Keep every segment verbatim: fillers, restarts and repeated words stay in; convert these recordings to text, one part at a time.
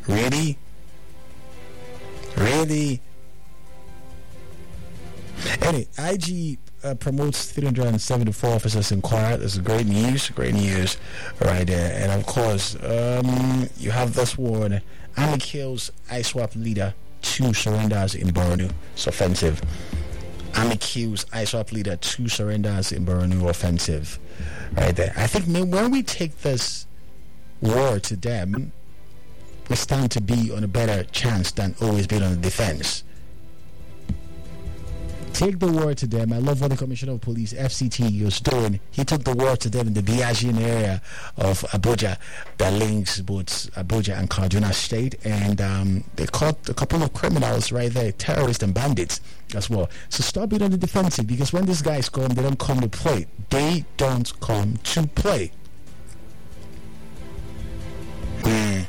Really? Really? Anyway, I G uh, promotes three hundred seventy-four officers in Kwara. This is great news. Great news right there. And of course, um, you have this one. Army kills I SWAP leader. Two surrenders in Borno. It's offensive. Army kills I SWAP leader. Two surrenders in Borno. Offensive. Right there. I think when we take this war to them, we stand to be on a better chance than always being on the defense. Take the war to them. I love what the Commissioner of Police, F C T, was doing. He took the war to them in the Biajin area of Abuja that links both Abuja and Kaduna State, and um, they caught a couple of criminals right there, terrorists and bandits as well. So stop being on the defensive, because when these guys come, they don't come to play. They don't come to play. Mm.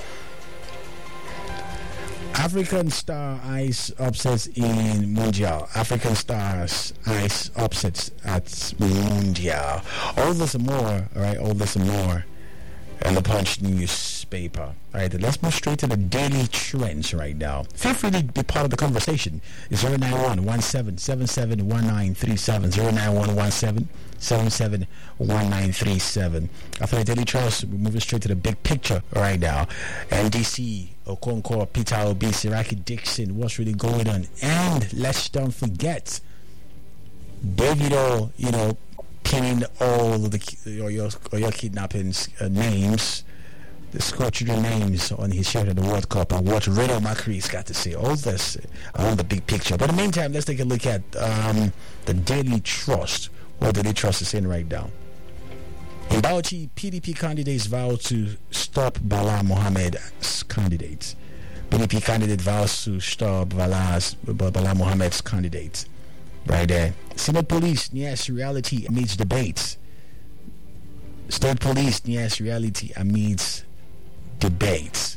African Star Ice upsets in Mundial. African Stars Ice upsets at Mundial. All this and more, all right, all this and more. And the Punch newspaper. All right, let's move straight to the daily trends right now. Feel free to be part of the conversation. It's zero nine one one seven seven seven one nine three seven, zero nine one one seven seven seven one nine three seven. After the daily trends, we're moving straight to the big picture right now. N D C, Okonkwo, Peter Obi, Siraki Dixon, what's really going on? And let's don't forget, Davido, you know, pinning all of the or your, or your kidnappings uh, names, the school children names on his shirt at the World Cup, and what Renaud Macri's got to say. All this on the big picture. But in the meantime, let's take a look at um, the Daily Trust. What the Daily Trust is saying right now. In Bauchi, P D P candidates vow to stop Bala Mohammed's candidate. P D P candidate vows to stop Bala's, Bala Mohammed's candidate. Right there. Senate police nears reality amidst debates. State police nears reality amidst debates.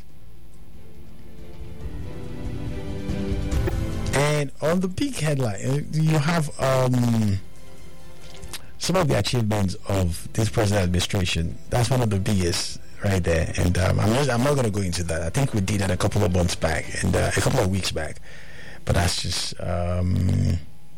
And on the big headline, you have um, some of the achievements of this present administration. That's one of the biggest right there. And um, I'm not, I'm not going to go into that. I think we did that a couple of months back and uh, a couple of weeks back. But that's just... Um,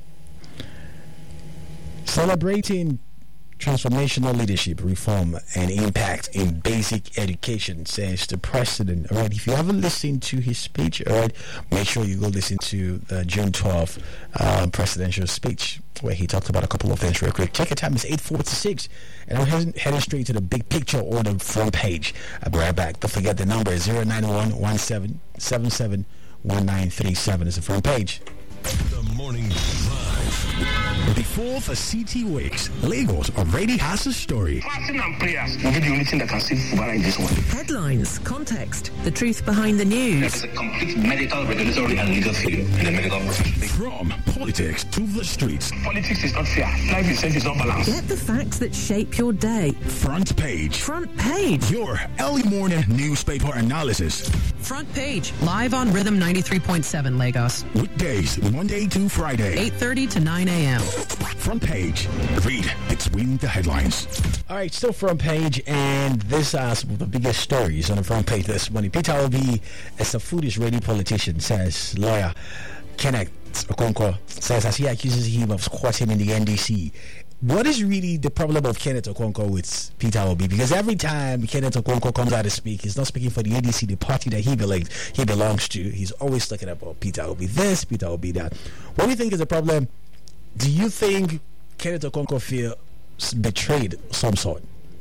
Celebrating transformational leadership, reform, and impact in basic education, says the president. All right, if you haven't listened to his speech, all right, make sure you go listen to the June twelfth uh, presidential speech, where he talked about a couple of things real quick. Check your time, it's eight forty-six, and I'm heading, heading straight to the big picture on the front page. I'll be right back. Don't forget the number is zero nine one one seven seven seven one nine three seven. It's the front page. The Morning Drive. Before the city wakes, Lagos already has a story. Fasting and prayers will be the only thing that can save Fubara in this one. Headlines, context, the truth behind the news. There is a complete medical, regulatory, and legal failure in the medical profession. From politics to the streets. Politics is not fair. Life itself is not balanced. Get the facts that shape your day. Front page. Front page. Your early morning newspaper analysis. Front page. Live on Rhythm ninety-three point seven Lagos. Weekdays, Monday to Friday. eight thirty to nine a.m. Front page. Read between the headlines. All right, still front page, and this are some of the biggest stories on the front page this morning. Peter Obi is a foolish ready politician, says lawyer Kenneth Okonkwo, says as he accuses him of squatting in the N D C. What is really the problem of Kenneth Okonkwo with Peter Obi? Because every time Kenneth Okonkwo comes out to speak, he's not speaking for the A D C, the party that he belongs, he belongs to. He's always talking about Peter Obi this, Peter Obi that. What do you think is the problem? Do you think Kenneth Okonkwo feels betrayed of some sort?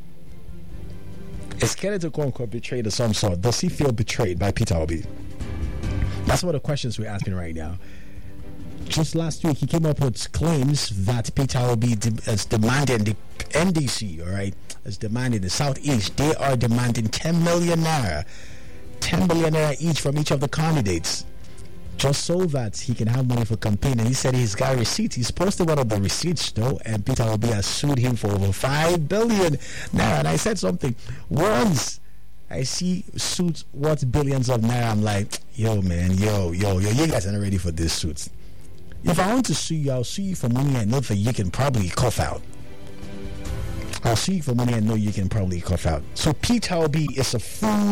Is Kenneth Okonkwo betrayed of some sort? Does he feel betrayed by Peter Obi? That's one of the questions we're asking right now. Just last week, he came up with claims that Peter Obi de- is demanding the N D C, all right, is demanding the Southeast. They are demanding ten million naira, ten million naira each from each of the candidates, just so that he can have money for campaign. And he said he's got receipts. He's posted one of the receipts, though, and Peter Obi has sued him for over five billion naira. And I said something once. I see suits worth billions of naira. I'm like, yo, man, yo, yo, yo, you guys are not ready for this suit. If I want to sue you, I'll sue you for money I know that you can probably cough out. I'll sue you for money I know you can probably cough out. So Peter Obi is a fool